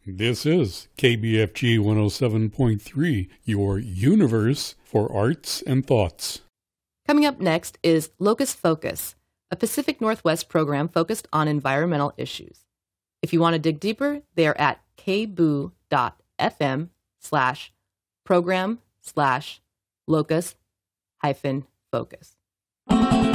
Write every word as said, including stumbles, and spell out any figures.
This is K B F G one oh seven point three, your universe for arts and thoughts. Coming up next is Locus Focus, a Pacific Northwest program focused on environmental issues. If you want to dig deeper, they are at kboo.fm slash program slash locus hyphen focus.